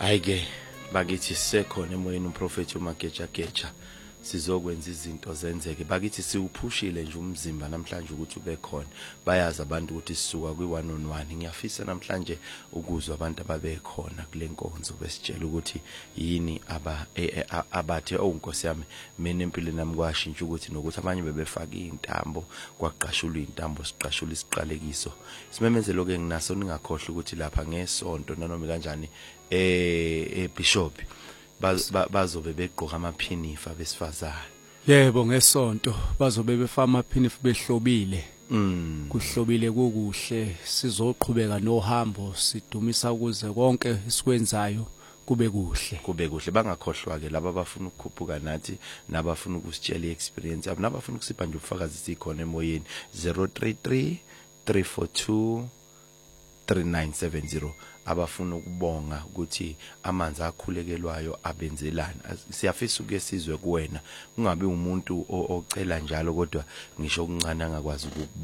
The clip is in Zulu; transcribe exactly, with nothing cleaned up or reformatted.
Hayike bakithi sisekhona emoyeni umprofeti uMageja Geja sizokwenza izinto zenzeke bakithi siwuphushile nje umzimba namhlanje ukuthi ube khona bayazi abantu ukuthi sisuka kwi one on one ngiyafisa namhlanje ukuzwa abantu ababekhona kule nkonzo besitshela ukuthi yini aba abathe onkosi yami mina empilweni nami kwashintsha ukuthi nokuthi abanye bebefaka intambo kwaqashulwa intambo siqashula isiqalekiso simemezelo ke nginaso ningakhohle ukuthi lapha ngesonto nanoma kanjani eh bishop bazobe begqoka amaphinifa besifazane. Yebo ngesonto bazobe befa amaphinifa behlobile. Mm. Kuhlobile kukuhle sizoqhubeka nohambo sidumisa ukuze konke esikwenzayo kube kuhle. Kube kuhle bangakhohlwa ke laba abafuna ukukhuphuka nathi nabafuna ukusitshela iexperience yabo nabafuna ukusipha nje ubufakazi sikhona emoyeni zero three three three four two three nine seven zero abafuna ukubonga ukuthi amanzi akhulekelwayo abenzelana siyafisa uke sizwe kuwena ungabe umuntu ocela njalo kodwa ngisho okuncane angakwazi